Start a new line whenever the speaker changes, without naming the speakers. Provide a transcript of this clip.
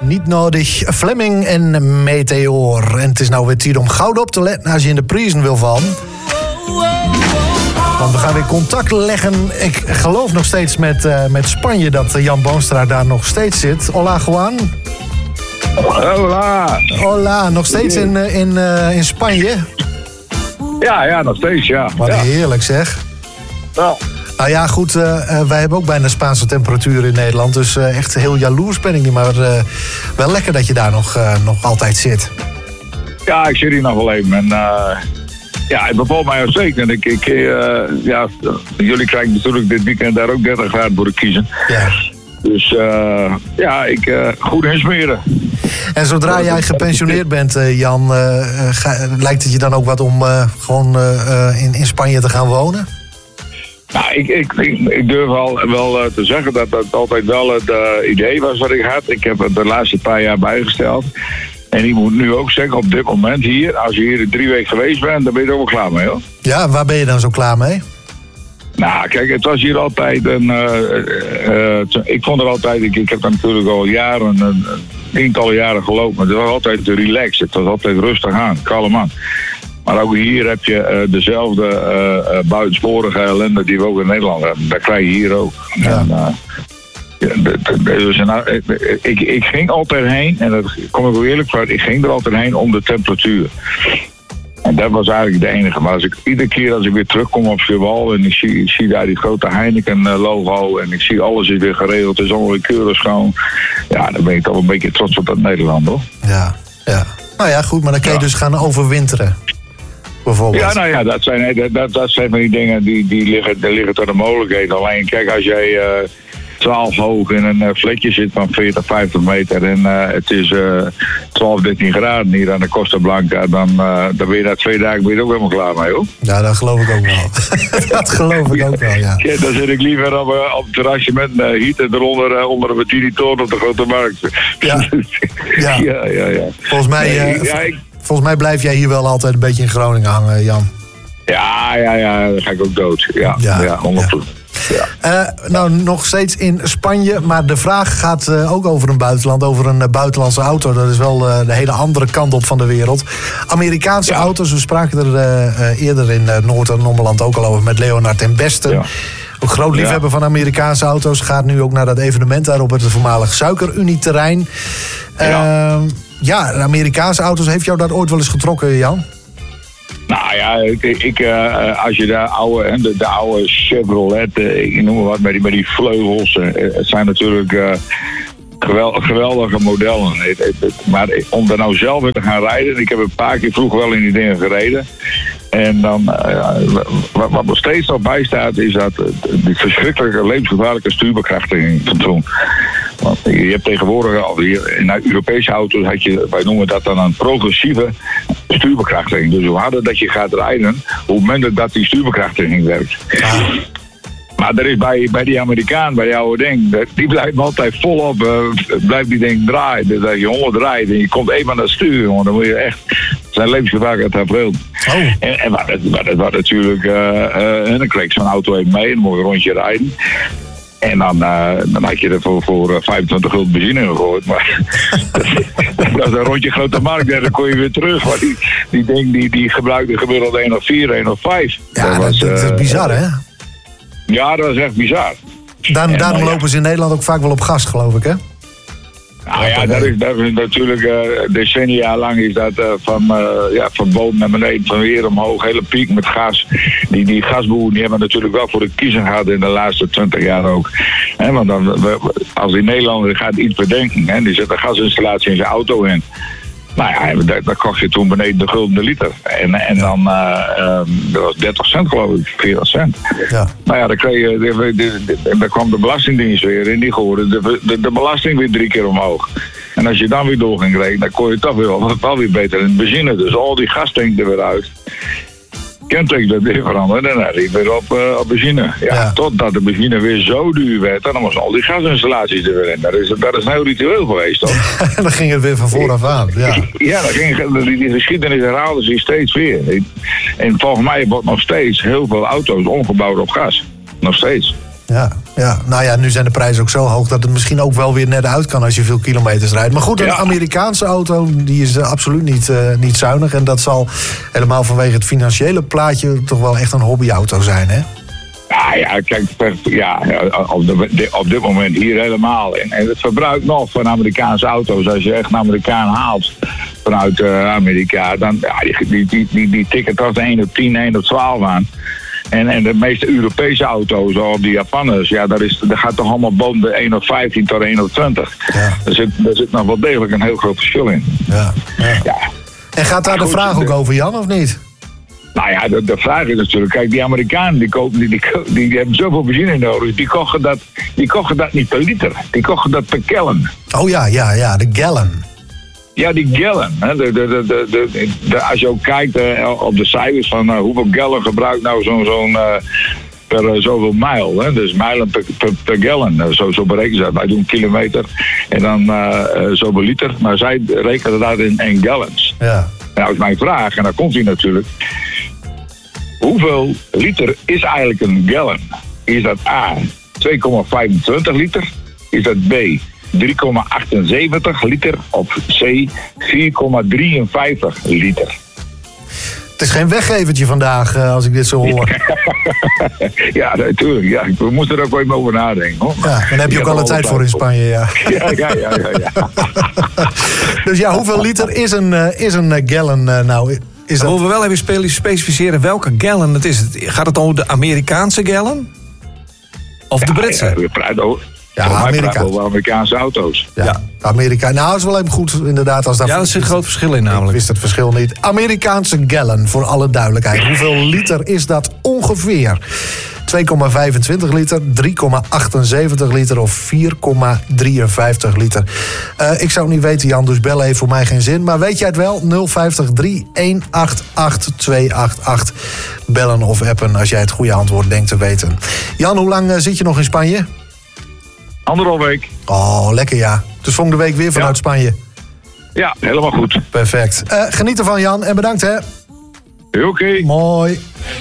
niet nodig. Fleming en Meteor. En het is nou weer tijd om goud op te letten als je in de prijzen wil vallen. Want we gaan weer contact leggen. Ik geloof nog steeds met Spanje dat Jan Boonstra daar nog steeds zit. Hola, Juan.
Hola.
Hola, nog steeds in Spanje?
Ja, nog steeds, ja.
Wat heerlijk, zeg.
Ja.
Nou ja, goed, wij hebben ook bijna Spaanse temperatuur in Nederland. Dus echt heel jaloers ben ik niet. Maar wel lekker dat je daar nog altijd zit.
Ja, ik zit hier nog wel even. En het bevalt mij ook zeker. En jullie krijgen natuurlijk dit weekend daar ook 30 graden voor te kiezen.
Ja.
Dus goed insmeren.
En zodra jij gepensioneerd bent, Jan, lijkt het je dan ook wat om gewoon in Spanje te gaan wonen?
Nou, ik durf wel te zeggen dat dat altijd wel het idee was wat ik had. Ik heb het de laatste paar jaar bijgesteld. En ik moet nu ook zeggen, op dit moment hier, als je hier 3 weken geweest bent, dan ben je er ook wel klaar mee, hoor.
Ja, waar ben je dan zo klaar mee?
Nou, kijk, het was hier altijd ik vond er altijd, ik heb er natuurlijk al jaren, tientallen jaren gelopen, maar het was altijd te relaxed. Het was altijd rustig aan, kalm aan. Maar ook hier heb je dezelfde buitensporige ellende die we ook in Nederland hebben. Dat krijg je hier ook.
Ja.
Ik ging altijd heen, en dat kom ik ook eerlijk voor, ik ging er altijd heen om de temperatuur. En dat was eigenlijk de enige. Maar iedere keer als ik weer terugkom op Schiphol en ik zie daar die grote Heineken-logo en ik zie alles is weer geregeld, het is allemaal weer keurig schoon. Ja, dan ben ik toch een beetje trots op dat Nederland, hoor.
Ja. Nou ja, goed, maar dan kun je dus gaan overwinteren. Bijvoorbeeld.
Ja, nou ja, dat zijn van die dingen die liggen tot de mogelijkheden. Alleen, kijk, als jij 12 hoog in een vlekje zit van 40, 50 meter en het is 12, 13 graden hier aan de Costa Blanca, dan ben je na 2 dagen ben je er ook helemaal klaar mee, hoor.
Ja, dat geloof ik ook wel. Dat geloof ik ook wel, ja.
Ja, dan zit ik liever op het terrasje met een heater eronder onder een Martini-toren op de Grote Markt. Ja.
Volgens mij blijf jij hier wel altijd een beetje in Groningen hangen, Jan.
Ja, dan ga ik ook dood. Ja, 100%. Ja.
Nou, nog steeds in Spanje, maar de vraag gaat ook over een buitenland, over een buitenlandse auto. Dat is wel de hele andere kant op van de wereld. Amerikaanse auto's, we spraken er eerder in Noord- en Nommerland ook al over met Leonard en Besten. Ja. Een groot liefhebber van Amerikaanse auto's gaat nu ook naar dat evenement daar op het voormalig Suikerunie-terrein. De Amerikaanse auto's, heeft jou dat ooit wel eens getrokken, Jan?
Nou ja, als je de oude Chevrolet, ik noem maar wat, met die vleugels. Het zijn natuurlijk geweldige modellen. Maar om er nou zelf in te gaan rijden, ik heb een paar keer vroeger wel in die dingen gereden. En dan, wat er steeds nog bij staat, is dat die verschrikkelijke levensgevaarlijke stuurbekrachtiging van toen. Want je hebt tegenwoordig, in Europese auto's wij noemen dat dan een progressieve stuurbekrachtiging. Dus hoe harder dat je gaat rijden, hoe minder dat die stuurbekrachtiging werkt. Maar er is bij die Amerikaan, bij die oude ding, die blijft altijd volop, blijft die ding draaien. Dus als je 100 rijdt en je komt even aan het stuur, jongen, dan moet je echt zijn levensgevaarlijk uit tafereel. En wat natuurlijk, en dan kreeg zo'n auto even mee en dan moet je een rondje rijden. En dan had je er voor 25 gulden benzine in gegooid. Maar dat was een rondje Grote Markt en dan kon je weer terug. Maar die ding die gebruikte gemiddeld 104, 105.
Ja, dat is bizar, hè?
Ja, dat was echt bizar.
Daarom lopen ze in Nederland ook vaak wel op gas, geloof ik, hè?
Nou ja, dat is natuurlijk decennia lang is dat van boven naar beneden, van weer omhoog, hele piek met gas. Die gasboeren die hebben natuurlijk wel voor de kiezer gehad in de laatste 20 jaar ook. Want als die Nederlander gaat iets bedenken, die zet een gasinstallatie in zijn auto in. Nou ja, daar kocht je toen beneden de gulden de liter. En dan, dat was 30 cent geloof ik, 40 cent. Ja. Nou ja, dan kwam de Belastingdienst weer en die gooide de belasting weer 3 keer omhoog. En als je dan weer door ging rekenen, dan kon je toch wel weer beter in de benzine. Dus al die gas tankt er weer uit. Kenteken dat weer veranderen en dan riep weer op benzine. Ja, totdat de benzine weer zo duur werd, en dan was al die gasinstallaties er weer in. Dat is een heel ritueel geweest, toch?
En dan ging het weer van vooraf aan.
Ja, die geschiedenis herhaalde zich steeds weer. En volgens mij wordt nog steeds heel veel auto's omgebouwd op gas. Nog steeds.
Ja. Nou ja, nu zijn de prijzen ook zo hoog dat het misschien ook wel weer net uit kan als je veel kilometers rijdt. Maar goed, een Amerikaanse auto die is absoluut niet zuinig. En dat zal helemaal vanwege het financiële plaatje toch wel echt een hobbyauto zijn, hè?
Ja, kijk, op dit moment hier helemaal. En het verbruik nog van Amerikaanse auto's, als je echt een Amerikaan haalt vanuit Amerika, dan die tikken toch de 1 op 10, 1 op 12 aan. En de meeste Europese auto's, of die Japanners, daar gaat toch allemaal boven de 1 op 15 tot 1 op 20. Ja. Daar zit nog wel degelijk een heel groot verschil in. Ja.
En gaat daar de vraag ook over, Jan, of niet?
Nou ja, de vraag is natuurlijk, kijk, die Amerikanen die hebben zoveel benzine nodig, die kochen dat niet per liter, die kochen dat per gallon.
Oh ja, de gallon.
Ja, die gallon. Hè. Als je ook kijkt op de cijfers van hoeveel gallon gebruikt nou zo'n per zoveel mijl. Hè. Dus mijlen per gallon. Zo berekenen ze dat. Wij doen kilometer en dan zoveel liter. Maar zij rekenen dat in gallons. Ja. Nou is mijn vraag, en dan komt hij natuurlijk. Hoeveel liter is eigenlijk een gallon? Is dat A, 2,25 liter? Is dat B, 3,78 liter? Of C, 4,53 liter?
Het is geen weggevertje vandaag, als ik dit zo hoor.
Ja, natuurlijk. Ja. We moeten er ook wel even over nadenken. Hoor.
Ja, dan heb je ook alle tijd voor in Spanje, ja.
Ja.
Dus ja, hoeveel liter is een gallon nou?
We moeten wel even specificeren welke gallon het is. Gaat het over de Amerikaanse gallon? Of de Britse?
Ja, we praten over... over Amerikaanse auto's.
Ja. Amerika. Nou, is wel even goed inderdaad. Als
daar is een groot verschil in namelijk.
Ik wist het verschil niet. Amerikaanse gallon, voor alle duidelijkheid. Hoeveel liter is dat ongeveer? 2,25 liter, 3,78 liter of 4,53 liter. Ik zou het niet weten, Jan, dus bellen heeft voor mij geen zin. Maar weet jij het wel? 050 318 288. Bellen of appen als jij het goede antwoord denkt te weten. Jan, hoe lang zit je nog in Spanje?
1,5 week.
Oh, lekker ja. Dus volgende week weer vanuit Spanje.
Ja, helemaal goed.
Perfect. Geniet ervan, Jan, en bedankt hè.
Oké.
Mooi.